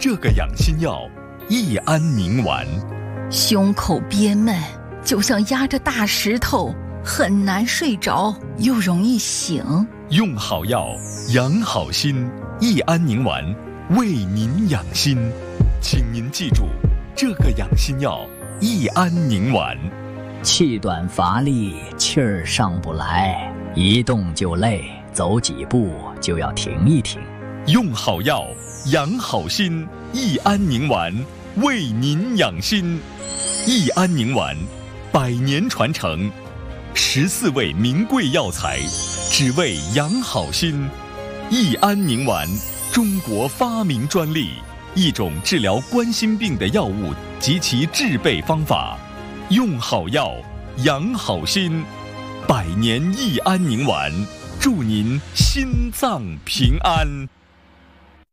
这个养心药益安宁丸。 胸口憋闷，就像压着大石头，很难睡着，又容易醒。 用好药，养好心，益安宁丸为您养心。请您记住，这个养心药益安宁丸。 气短乏力，气儿上不来，一动就累，走几步就要停一停。 用好药，养好心，益安宁丸为您养心。益安宁丸100年传承，14味名贵药材，只为养好心。益安宁丸，中国发明专利，一种治疗冠心病的药物及其制备方法。用好药，养好心，100年益安宁丸，祝您心脏平安。